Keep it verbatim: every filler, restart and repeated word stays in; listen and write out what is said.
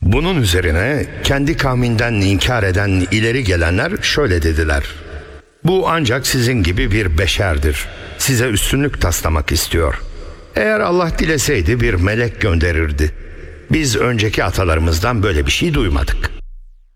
Bunun üzerine kendi kavminden inkar eden ileri gelenler şöyle dediler: bu ancak sizin gibi bir beşerdir. Size üstünlük taslamak istiyor. Eğer Allah dileseydi bir melek gönderirdi. Biz önceki atalarımızdan böyle bir şey duymadık.